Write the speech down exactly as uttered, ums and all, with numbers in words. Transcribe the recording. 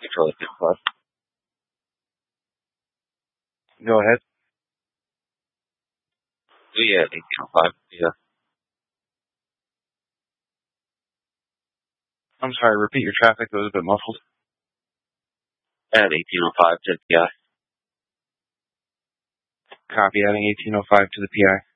Control eighteen oh five. Go ahead. Yeah, eighteen oh five. Yeah. I'm sorry, repeat your traffic. It was a bit muffled. At eighteen oh five to the P I. Copy, adding eighteen oh five to the P I.